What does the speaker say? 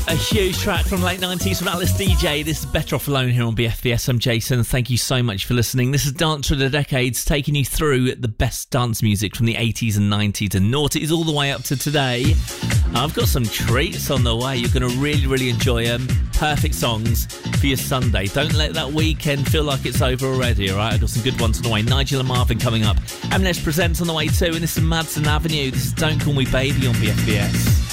A huge track from late 90s from Alice DJ. This is Better Off Alone here on BFBS. I'm Jason. Thank you so much for listening. This is Dance Through the Decades, taking you through the best dance music from the 80s and 90s and noughties all the way up to today. I've got some treats on the way. You're going to really, really enjoy them. Perfect songs for your Sunday. Don't let that weekend feel like it's over already, all right? I've got some good ones on the way. Nigel and Marvin coming up. M&S Presents on the way too, and this is Madsen Avenue. This is Don't Call Me Baby on BFBS.